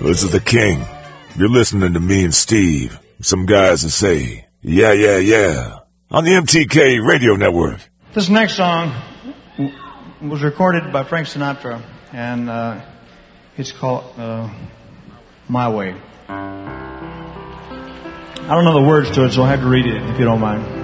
This is the King. You're listening to me and Steve. Some guys that say, yeah, yeah, yeah, on the MTK Radio Network. This next song was recorded by Frank Sinatra, and it's called My Way. I don't know the words to it, so I have to read it, if you don't mind.